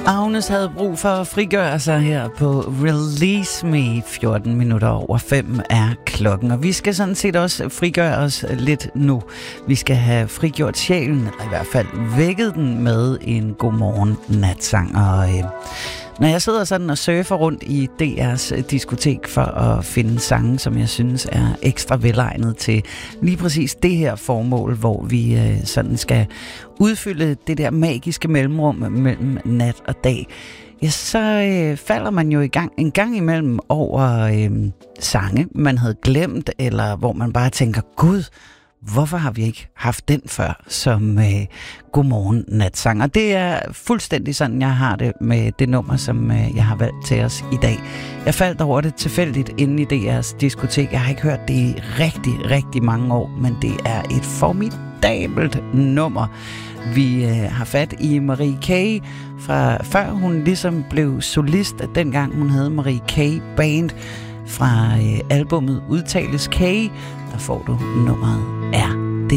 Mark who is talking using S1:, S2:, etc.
S1: Agnes havde brug for at frigøre sig her på Release Me. 14 minutter over 5 er klokken, og vi skal sådan set også frigøre os lidt nu. Vi skal have frigjort sjælen, eller i hvert fald vækket den med en godmorgen natsang. Og når jeg sidder sådan og surfer rundt i DR's diskotek for at finde sange, som jeg synes er ekstra velegnet til lige præcis det her formål, hvor vi sådan skal udfylde det der magiske mellemrum mellem nat og dag, ja, så falder man jo en gang imellem over sange, man havde glemt, eller hvor man bare tænker, gud, hvorfor har vi ikke haft den før som godmorgen natsang? Og det er fuldstændig sådan, jeg har det med det nummer, som jeg har valgt til os i dag. Jeg faldt over det tilfældigt inde i DR's diskotek. Jeg har ikke hørt det i rigtig, rigtig mange år, men det er et formidabelt nummer. Vi har fat i Marie K. fra før hun ligesom blev solist, dengang hun havde Marie K. Band. Fra albummet Udtales K, der får du nummeret R.